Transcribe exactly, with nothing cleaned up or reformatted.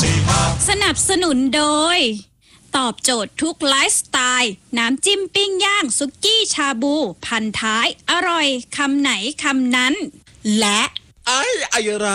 สนับสนุนโดยตอบโจทย์ทุกไลฟ์สไตล์น้ำจิ้มปิ้งย่างสุกี้ชาบูพันท้ายอร่อยคำไหนคำนั้นและไอ้ไอรา